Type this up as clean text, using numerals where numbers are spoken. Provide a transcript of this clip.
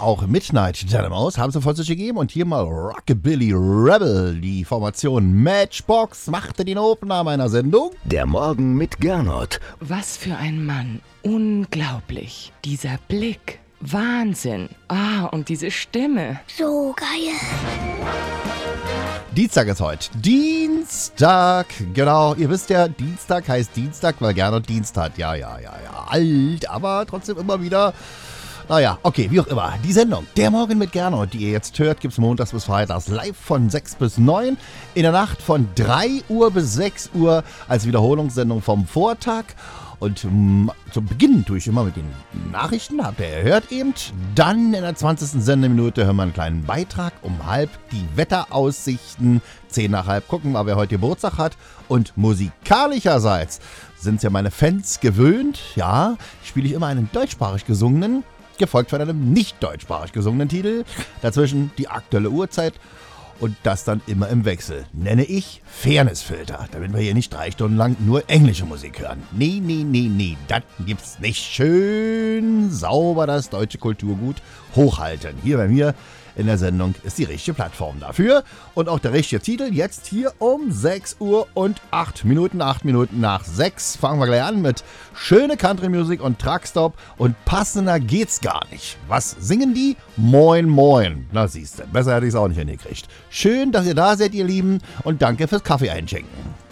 auch Midnight Dynamos haben sie von sich gegeben und hier mal Rockabilly Rebel. Die Formation Matchbox machte den Opener meiner Sendung. Der Morgen mit Gernot. Was für ein Mann. Unglaublich. Dieser Blick. Wahnsinn. Und diese Stimme. So geil. Dienstag ist heute. Dienstag, genau. Ihr wisst ja, Dienstag heißt Dienstag, weil Gernot Dienst hat. Ja. Alt, aber trotzdem immer wieder. Naja, okay, wie auch immer. Die Sendung, der Morgen mit Gernot, die ihr jetzt hört, gibt es montags bis freitags live von 6 bis 9. In der Nacht von 3 Uhr bis 6 Uhr als Wiederholungssendung vom Vortag. Und zum Beginn tue ich immer mit den Nachrichten, habt ihr gehört eben. Dann in der 20. Sendeminute hören wir einen kleinen Beitrag um halb, die Wetteraussichten, 10 nach halb, gucken wir, wer heute Geburtstag hat. Und musikalischerseits sind es ja meine Fans gewöhnt, ja, spiele ich immer einen deutschsprachig gesungenen, gefolgt von einem nicht deutschsprachig gesungenen Titel. Dazwischen die aktuelle Uhrzeit. Und das dann immer im Wechsel. Nenne ich Fairnessfilter, damit wir hier nicht 3 Stunden lang nur englische Musik hören. Nee, das gibt's nicht. Schön sauber das deutsche Kulturgut hochhalten. Hier bei mir in der Sendung ist die richtige Plattform dafür. Und auch der richtige Titel jetzt hier um 6 Uhr und 8 Minuten. 8 Minuten nach 6 fangen wir gleich an mit schöne Country-Musik und Truckstop. Und passender geht's gar nicht. Was singen die? Moin, moin. Na siehste, besser hätte ich es auch nicht hingekriegt. Schön, dass ihr da seid, ihr Lieben. Und danke fürs Kaffee einschenken.